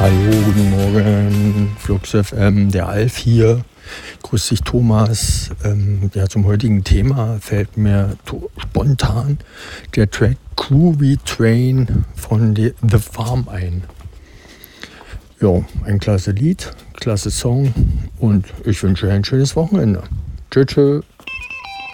Hallo, guten Morgen, Flux FM, der Alf hier. Grüß dich, Thomas. Ja, zum heutigen Thema fällt mir spontan der Track Groovy Train von The Farm ein. Ja, ein klasse Lied, klasse Song und ich wünsche ein schönes Wochenende. Tschüss.